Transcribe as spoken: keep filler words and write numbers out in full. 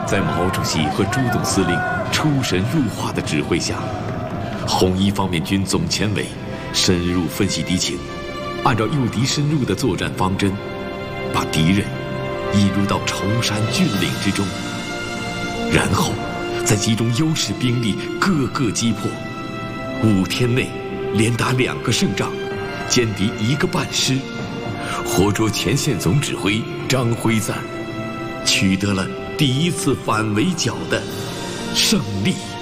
在毛主席和朱总司令出神入化的指挥下，红一方面军总前委深入分析敌情，按照诱敌深入的作战方针，把敌人引入到崇山峻岭之中，然后再集中优势兵力各个击破，五天内连打两个胜仗，歼敌一个半师，活捉前线总指挥张辉瓒，取得了第一次反围剿的胜利。